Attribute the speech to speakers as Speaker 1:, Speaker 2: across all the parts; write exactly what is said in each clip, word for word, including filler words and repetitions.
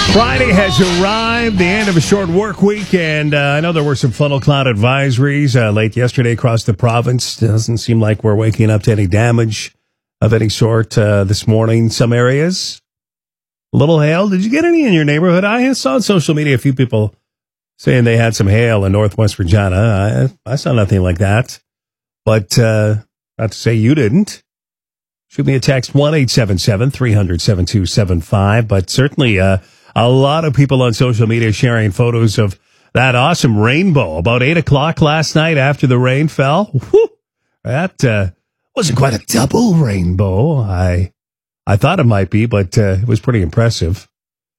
Speaker 1: Friday has arrived, the end of a short work week, and uh, I know there were some funnel cloud advisories uh, late yesterday across the province. Doesn't seem like we're waking up to any damage of any sort uh, this morning. Some areas, a little hail. Did you get any in your neighborhood? I saw on social media a few people saying they had some hail in Northwest Regina. I, I saw nothing like that, but uh, not to say you didn't. Shoot me a text, one eight seven seven, three hundred, seven two seven five, but certainly uh, a lot of people on social media sharing photos of that awesome rainbow about eight o'clock last night after the rain fell. Whew, that uh, wasn't quite a double rainbow. I I thought it might be, but uh, it was pretty impressive.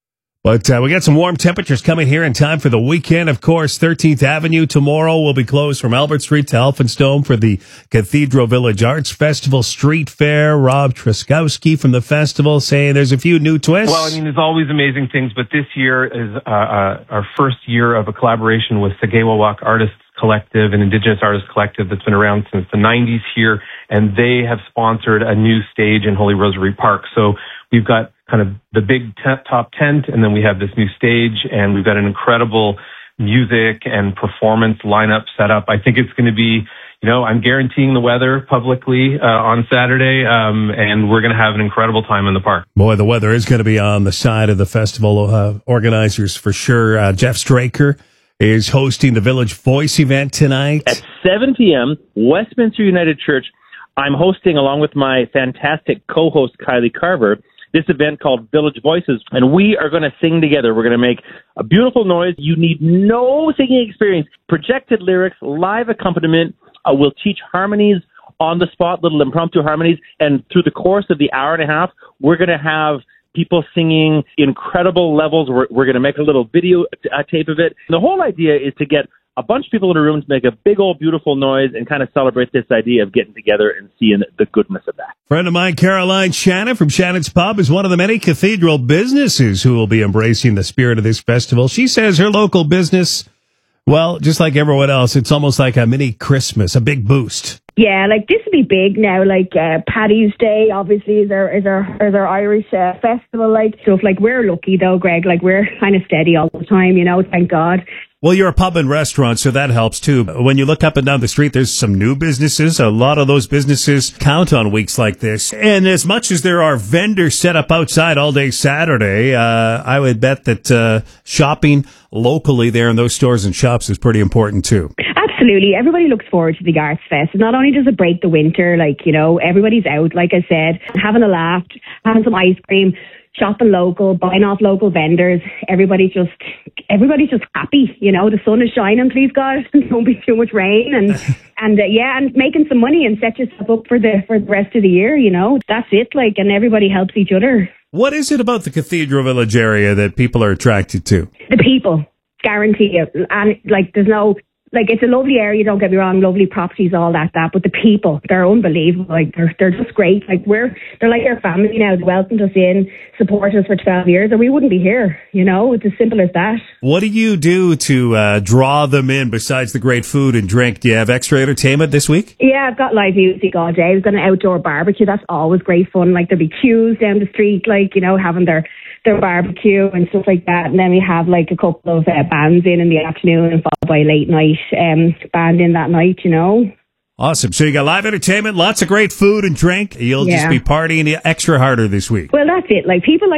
Speaker 1: But uh, we got some warm temperatures coming here in time for the weekend. Of course, thirteenth Avenue tomorrow will be closed from Albert Street to Elphinstone for the Cathedral Village Arts Festival Street Fair. Rob Truskowski from the festival saying there's a few new twists.
Speaker 2: Well, I mean, there's always amazing things, but this year is uh, uh, our first year of a collaboration with Sagewawak Artists Collective, an Indigenous artist collective that's been around since the nineties here, and they have sponsored a new stage in Holy Rosary Park. So we've got kind of the big t- top tent, and then we have this new stage, and we've got an incredible music and performance lineup set up. I think it's going to be, you know, I'm guaranteeing the weather publicly uh, on Saturday, um, and we're going to have an incredible time in the park.
Speaker 1: Boy, the weather is going to be on the side of the festival uh, organizers for sure. Uh, Jeff Straker is hosting the Village Voice event tonight.
Speaker 3: At seven p.m., Westminster United Church, I'm hosting, along with my fantastic co-host Kylie Carver, this event called Village Voices, and we are going to sing together. We're going to make a beautiful noise. You need no singing experience. Projected lyrics, live accompaniment. Uh, we'll teach harmonies on the spot, little impromptu harmonies, and through the course of the hour and a half, we're going to have people singing incredible levels. We're, we're going to make a little video t- uh, tape of it. And the whole idea is to get a bunch of people in a room to make a big old beautiful noise and kind of celebrate this idea of getting together and seeing the goodness of that.
Speaker 1: Friend of mine, Caroline Shannon from Shannon's Pub, is one of the many cathedral businesses who will be embracing the spirit of this festival. She says her local business, well, just like everyone else, it's almost like a mini Christmas, a big boost.
Speaker 4: Yeah, like this will be big now. Like uh, Paddy's Day, obviously, is our is our is our Irish uh, festival. Like so, if like we're lucky though, Greg, like we're kind of steady all the time, you know. Thank God.
Speaker 1: Well, you're a pub and restaurant, so that helps too. When you look up and down the street, there's some new businesses. A lot of those businesses count on weeks like this. And as much as there are vendors set up outside all day Saturday, uh, I would bet that uh, shopping locally there in those stores and shops is pretty important too.
Speaker 4: Absolutely. Everybody looks forward to the Arts Fest. Not only does it break the winter, like, you know, everybody's out, like I said, having a laugh, having some ice cream, shopping local, buying off local vendors. Everybody's just, everybody's just happy. You know, the sun is shining, please God. Don't be too much rain. And, and uh, yeah, and making some money and set yourself up for the, for the rest of the year, you know. That's it, like, and everybody helps each other.
Speaker 1: What is it about the Cathedral Village area that people are attracted to?
Speaker 4: The people, guarantee you. And, like, there's no... Like, it's a lovely area, don't get me wrong, lovely properties, all that, that, but the people, they're unbelievable. Like, they're, they're just great. Like, we're, they're like our family now. They welcomed us in, supported us for twelve years, and we wouldn't be here, you know? It's as simple as that.
Speaker 1: What do you do to uh, draw them in besides the great food and drink? Do you have extra entertainment this week?
Speaker 4: Yeah, I've got live music all day. We've got an outdoor barbecue. That's always great fun. Like, there'll be queues down the street, like, you know, having their... their barbecue and stuff like that, and then we have like a couple of uh, bands in in the afternoon and followed by a late night um, band in that night, you know.
Speaker 1: Awesome. So you got live entertainment, lots of great food and drink. You'll yeah. just be partying extra harder this week.
Speaker 4: Well, that's it. Like, people like